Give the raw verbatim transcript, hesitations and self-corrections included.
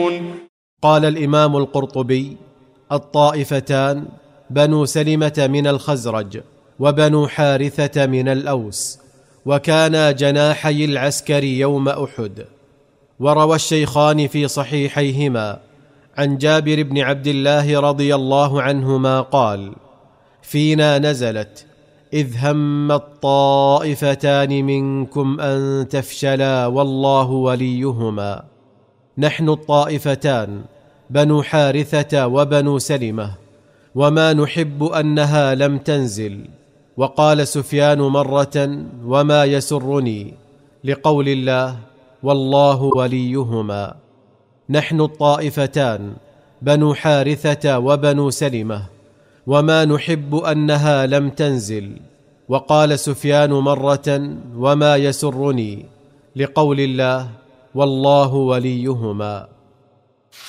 قال الإمام القرطبي: الطائفتان بنو سلمة من الخزرج وبنو حارثة من الأوس، وكانا جناحي العسكر يوم أحد. وروى الشيخان في صحيحيهما عن جابر بن عبد الله رضي الله عنهما قال: فينا نزلت إذ هم الطائفتان منكم أن تفشلا والله وليهما. نحن الطائفتان بنو حارثة وبنو سلمة، وما نحب أنها لم تنزل. وقال سفيان مرة: وما يسرني، لقول الله: والله وليهما. نحن الطائفتان بنو حارثة وبنو سلمة، وما نحب أنها لم تنزل. وقال سفيان مرة: وما يسرني، لقول الله: والله وليهما.